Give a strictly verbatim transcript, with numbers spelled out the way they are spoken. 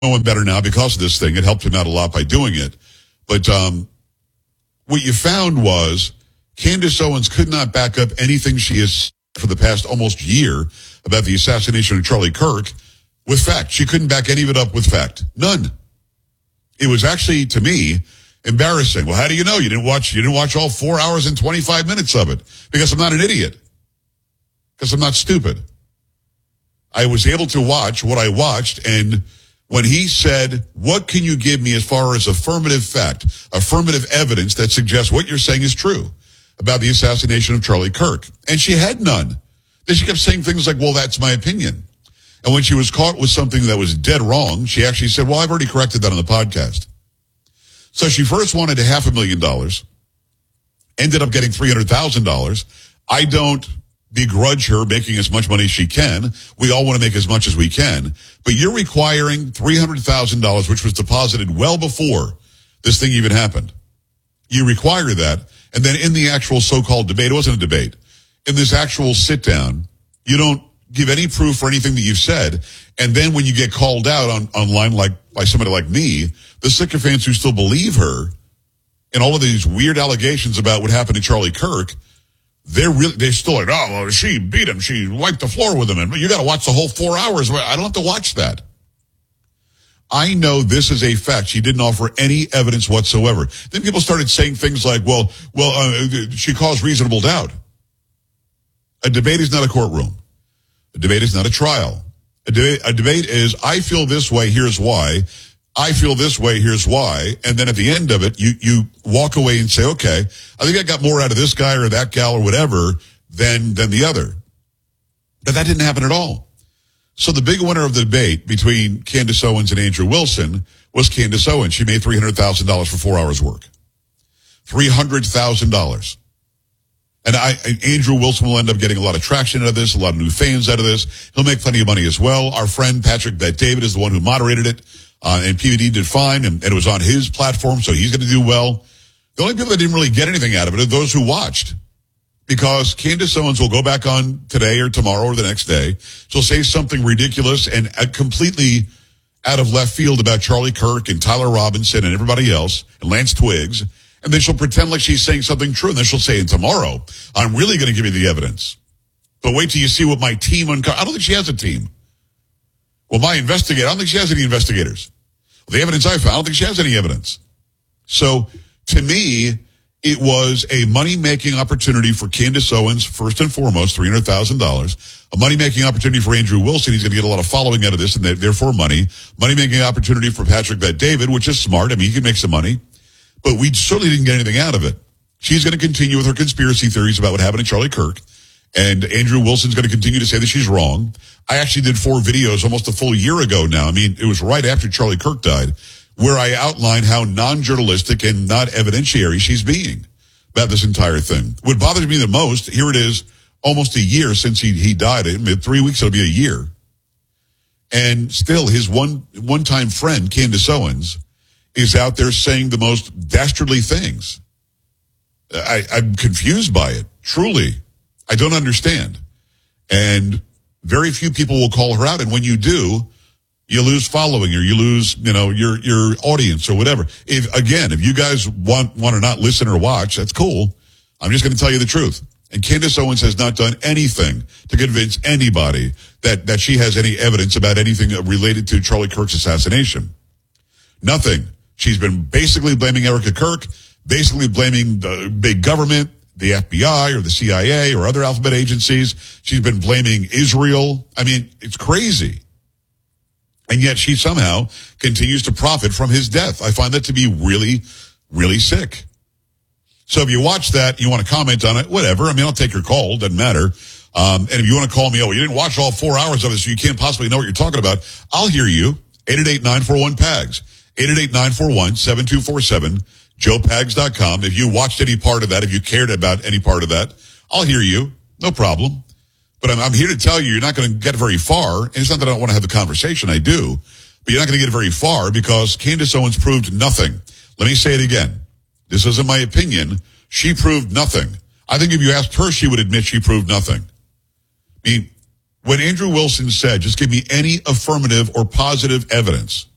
knowing better now because of this thing. It helped him out a lot by doing it. But um, what you found was Candace Owens could not back up anything she has for the past almost year about the assassination of Charlie Kirk with fact. She couldn't back any of it up with fact. None. It was actually, to me, embarrassing. Well, how do you know? You didn't watch, you didn't watch all four hours and twenty-five minutes of it. Because I'm not an idiot. Because I'm not stupid. I was able to watch what I watched, and when he said, what can you give me as far as affirmative fact, affirmative evidence that suggests what you're saying is true about the assassination of Charlie Kirk? And she had none. Then she kept saying things like, well, that's my opinion. And when she was caught with something that was dead wrong, she actually said, well, I've already corrected that on the podcast. So she first wanted a half a million dollars, ended up getting three hundred thousand dollars. I don't begrudge her making as much money as she can. We all want to make as much as we can. But you're requiring three hundred thousand dollars, which was deposited well before this thing even happened. You require that. And then in the actual so-called debate, it wasn't a debate, in this actual sit-down, you don't give any proof for anything that you've said. And then when you get called out on online like by somebody like me, the sycophants who still believe her and all of these weird allegations about what happened to Charlie Kirk, they're really, they're still like, oh, well, she beat him. She wiped the floor with him. And you got to watch the whole four hours. I don't have to watch that. I know this is a fact. She didn't offer any evidence whatsoever. Then people started saying things like, well, well, uh, she caused reasonable doubt. A debate is not a courtroom. A debate is not a trial. A, de- a debate is, I feel this way, here's why. I feel this way, here's why. And then at the end of it, you, you walk away and say, okay, I think I got more out of this guy or that gal or whatever than, than the other. But that didn't happen at all. So the big winner of the debate between Candace Owens and Andrew Wilson was Candace Owens. She made three hundred thousand dollars for four hours work. three hundred thousand dollars. And I, Andrew Wilson will end up getting a lot of traction out of this, a lot of new fans out of this. He'll make plenty of money as well. Our friend Patrick Bet-David is the one who moderated it. Uh, and P V D did fine, and, and it was on his platform, so he's going to do well. The only people that didn't really get anything out of it are those who watched. Because Candace Owens will go back on today or tomorrow or the next day. She'll say something ridiculous and uh, completely out of left field about Charlie Kirk and Tyler Robinson and everybody else and Lance Twiggs. And then she'll pretend like she's saying something true. And then she'll say, and tomorrow, I'm really going to give you the evidence. But wait till you see what my team uncovered. I don't think she has a team. Well, my investigator, I don't think she has any investigators. Well, the evidence I found, I don't think she has any evidence. So, to me, it was a money-making opportunity for Candace Owens, first and foremost, three hundred thousand dollars. A money-making opportunity for Andrew Wilson. He's going to get a lot of following out of this, and therefore money. Money-making opportunity for Patrick Bet-David, which is smart. I mean, he can make some money. But we certainly didn't get anything out of it. She's going to continue with her conspiracy theories about what happened to Charlie Kirk. And Andrew Wilson's going to continue to say that she's wrong. I actually did four videos almost a full year ago now. I mean, it was right after Charlie Kirk died, where I outlined how non-journalistic and not evidentiary she's being about this entire thing. What bothers me the most, here it is, almost a year since he, he died. In three weeks, it'll be a year. And still, his one, one-time friend, Candace Owens, is out there saying the most dastardly things. I, I'm confused by it, truly. I don't understand. And very few people will call her out. And when you do, you lose following or you lose, you know, your, your audience or whatever. If, again, if you guys want, want to not listen or watch, that's cool. I'm just going to tell you the truth. And Candace Owens has not done anything to convince anybody that, that she has any evidence about anything related to Charlie Kirk's assassination. Nothing. She's been basically blaming Erica Kirk, basically blaming the big government, the F B I or the C I A or other alphabet agencies. She's been blaming Israel. I mean, it's crazy. And yet she somehow continues to profit from his death. I find that to be really, really sick. So if you watch that, you want to comment on it, whatever. I mean, I'll take your call. Doesn't matter. Um, and if you want to call me, oh, you didn't watch all four hours of it, so you can't possibly know what you're talking about, I'll hear you. eight eight eight, nine four one, P A G S. eight eight eight, nine four one, seven two four seven. joe pags dot com. If you watched any part of that, if you cared about any part of that, I'll hear you. No problem. But I'm, I'm here to tell you, you're not going to get very far. And it's not that I don't want to have the conversation. I do. But you're not going to get very far because Candace Owens proved nothing. Let me say it again. This isn't my opinion. She proved nothing. I think if you asked her, she would admit she proved nothing. I mean, when Andrew Wilson said, just give me any affirmative or positive evidence